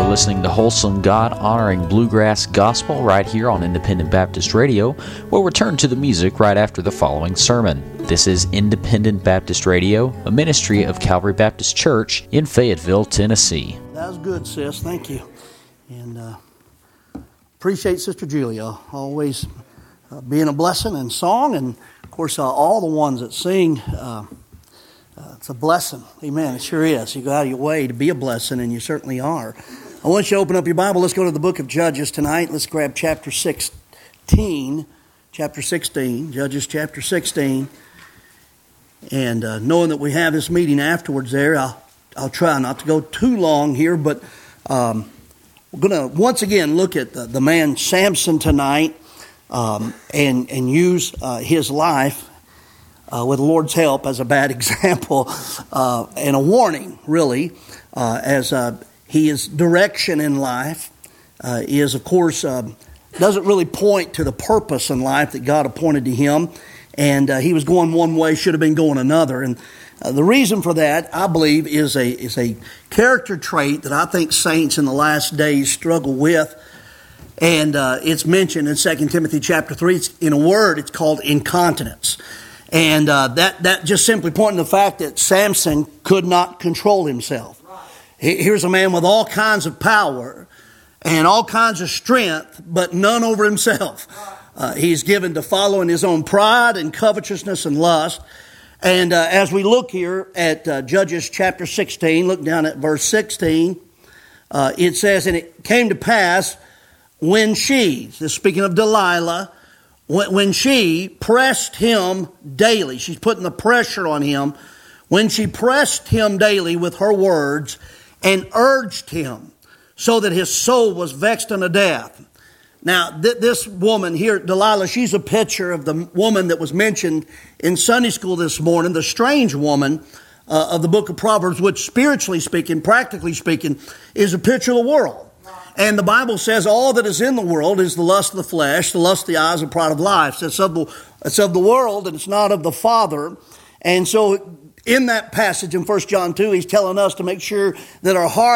listening to wholesome, God-honoring bluegrass gospel right here on Independent Baptist Radio. We'll return to the music right after the following sermon. This is Independent Baptist Radio, a ministry of Calvary Baptist Church in Fayetteville, Tennessee. That was good, sis. Thank you. And appreciate Sister Julia always being a blessing in song, and of course all the ones that sing. It's a blessing. Amen. It sure is. You go out of your way to be a blessing, and you certainly are. I want you to open up your Bible. Let's go to the book of Judges tonight. Let's grab chapter 16. Judges chapter 16. And knowing that we have this meeting afterwards there, I'll try not to go too long here, but we're going to once again look at the man Samson tonight and use his life with the Lord's help as a bad example and a warning, really, as his direction in life is, of course, doesn't really point to the purpose in life that God appointed to him. And he was going one way, should have been going another. And the reason for that, I believe, is a character trait that I think saints in the last days struggle with. And it's mentioned in 2 Timothy chapter 3. It's, in a word, it's called incontinence. And that just simply pointing to the fact that Samson could not control himself. Here's a man with all kinds of power and all kinds of strength, but none over himself. He's given to following his own pride and covetousness and lust. And as we look here at Judges chapter 16, look down at verse 16, it says, "And it came to pass when she," this is speaking of Delilah, when she pressed him daily, she's putting the pressure on him, when she pressed him daily with her words and urged him so that his soul was vexed unto death. Now, this woman here, Delilah, she's a picture of the woman that was mentioned in Sunday school this morning, the strange woman of the book of Proverbs, which spiritually speaking, practically speaking, is a picture of the world. And the Bible says all that is in the world is the lust of the flesh, the lust of the eyes, and pride of life. So it's of the world, and it's not of the Father. And so in that passage in 1 John 2, he's telling us to make sure that our heart